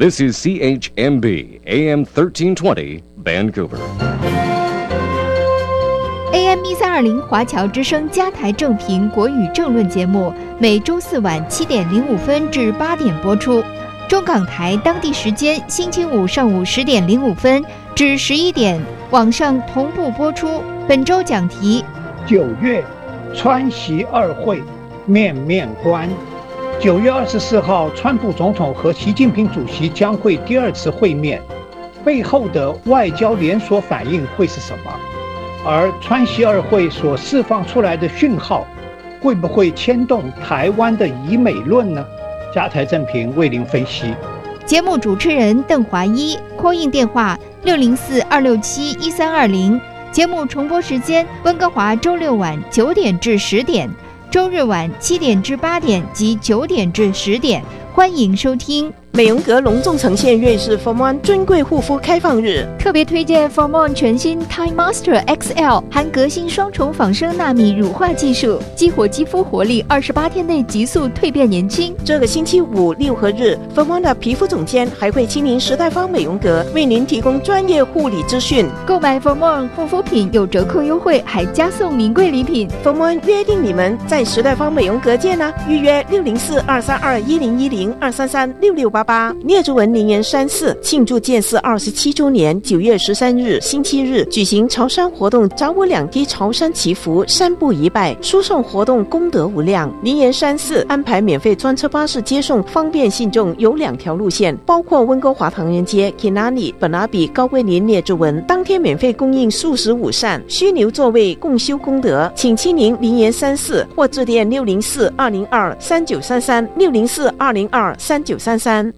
This is CHMB AM 1320 Vancouver. AM 1320华侨之声加台正频国语政论节目，每周四晚7点05分至8点播出。中港台当地时间星期五上午10点05分至11点，网上同步播出。本周讲题 ：9月川习二会面面观。9月24号，川普总统和习近平主席将会第二次会面，背后的外交连锁反应会是什么？而川习二会所释放出来的讯号，会不会牵动台湾的以美论呢？加台正评为您分析。 节目主持人邓华一，call in电话604-267-1320。节目重播时间：温哥华周六晚9点至10点，周日晚7点至8点及9点至10点。欢迎收听。 美容阁隆重呈现瑞士 Form One 尊贵护肤开放日， 特别推荐 Form One 全新 Time Master XL， 含革新双重仿生纳米乳化技术，激活肌肤活力，28天内急速蜕变年轻。 这个星期五6和日 ，Form One 的皮肤总监还会亲临时代坊美容阁，为您提供专业护理资讯。 购买 Form One 护肤品有折扣优惠，还加送名贵礼品。 Form One 约定你们在时代坊美容阁见啊！预约604-232-1010-233-6688。聂竹文林园山寺庆祝建寺27周年，9月13日星期日举行潮山活动，早午2梯潮山祈福，三步一拜，输送活动功德无量。林园山寺安排免费专车巴士接送，方便信众，有2条路线，包括温哥华唐人街、Kinani、本拉比、高桂林、聂竹文。当天免费供应素食午膳，虚留座位共修功德，请亲临林园山寺或致电604-202-3933 604-202-3933。